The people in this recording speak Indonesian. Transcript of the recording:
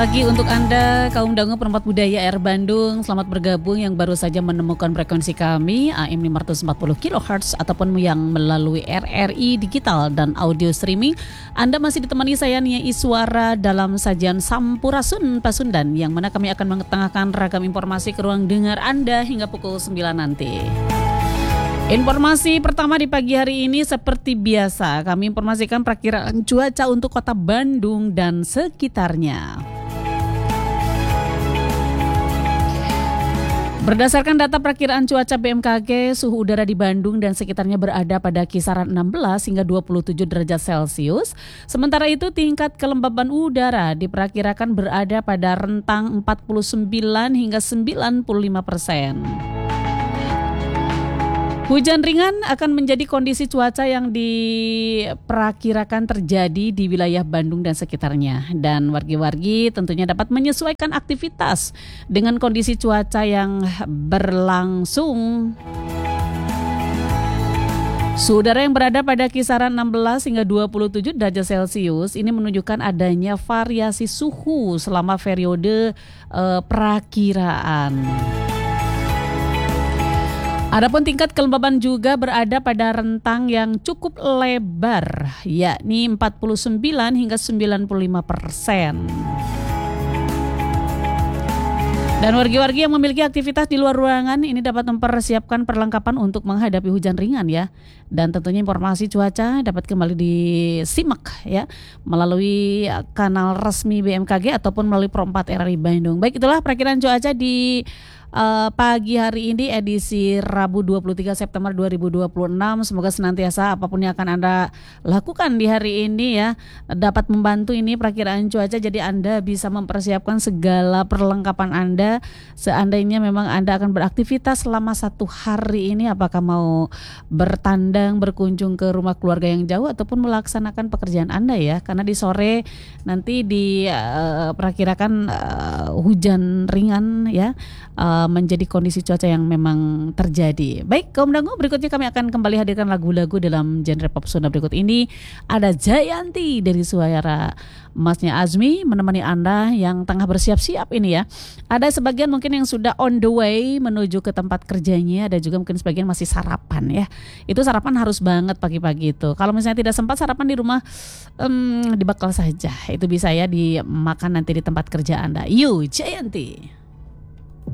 Pagi untuk Anda, kaum dangu perempat budaya Air Bandung, selamat bergabung yang baru saja menemukan frekuensi kami AM 540 kHz ataupun yang melalui RRI digital dan audio streaming. Anda masih ditemani saya Nia Iswara dalam sajian Sampurasun Pasundan yang mana kami akan mengetengahkan ragam informasi ke ruang dengar Anda hingga pukul 9 nanti. Informasi pertama di pagi hari ini seperti biasa kami informasikan perkiraan cuaca untuk kota Bandung dan sekitarnya. Berdasarkan data perakiraan cuaca BMKG, suhu udara di Bandung dan sekitarnya berada pada kisaran 16 hingga 27 derajat Celcius. Sementara itu tingkat kelembaban udara diperkirakan berada pada rentang 49 hingga 95%. Hujan ringan akan menjadi kondisi cuaca yang diperkirakan terjadi di wilayah Bandung dan sekitarnya. Dan wargi-wargi tentunya dapat menyesuaikan aktivitas dengan kondisi cuaca yang berlangsung. Suhu udara yang berada pada kisaran 16 hingga 27 derajat Celcius ini menunjukkan adanya variasi suhu selama periode perakiraan. Adapun tingkat kelembaban juga berada pada rentang yang cukup lebar, yakni 49 hingga 95%. Dan wargi-wargi yang memiliki aktivitas di luar ruangan ini dapat mempersiapkan perlengkapan untuk menghadapi hujan ringan ya. Dan tentunya informasi cuaca dapat kembali disimak ya melalui kanal resmi BMKG ataupun melalui Pro 4 RRI Bandung. Baik, itulah perakiraan cuaca di pagi hari ini edisi Rabu 23 September 2026. Semoga senantiasa apapun yang akan Anda lakukan di hari ini ya dapat membantu ini perakiraan cuaca, jadi Anda bisa mempersiapkan segala perlengkapan Anda seandainya memang Anda akan beraktivitas selama satu hari ini, apakah mau bertandang, berkunjung ke rumah keluarga yang jauh ataupun melaksanakan pekerjaan Anda ya, karena di sore nanti diperkirakan hujan ringan ya menjadi kondisi cuaca yang memang terjadi. Baik, kaum dangu, berikutnya kami akan kembali hadirkan lagu-lagu dalam genre pop Sunda. Berikut ini ada Jayanti dari suara Masnya Azmi menemani Anda yang tengah bersiap-siap ini ya. Ada sebagian mungkin yang sudah on the way menuju ke tempat kerjanya, ada juga mungkin sebagian masih sarapan ya. Itu sarapan harus banget pagi-pagi itu. Kalau misalnya tidak sempat sarapan di rumah, dibakal saja. Itu bisa ya dimakan nanti di tempat kerja Anda. Yuk, Jayanti.